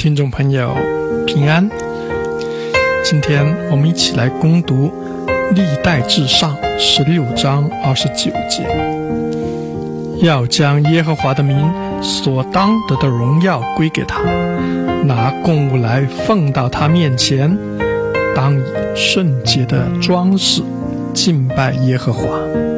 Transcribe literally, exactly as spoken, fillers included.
听众朋友平安，今天我们一起来攻读历代志上十六章二十九节，要将耶和华的名所当得的荣耀归给他，拿供物来奉到他面前，当以圣洁的装饰敬拜耶和华。